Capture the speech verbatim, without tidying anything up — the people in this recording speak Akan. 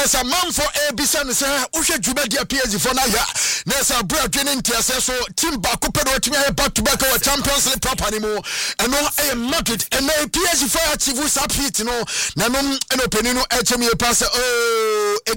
Nessa Manfo A B San say Usha Jubadia P S G for Naya. Nessa Bra Drenin Tiasa so Team Bakupa back to back or Champions League proper anymore. And no a Madrid and no P S G for Chivu Sapit no Nanum and Openino H M E pass. Oh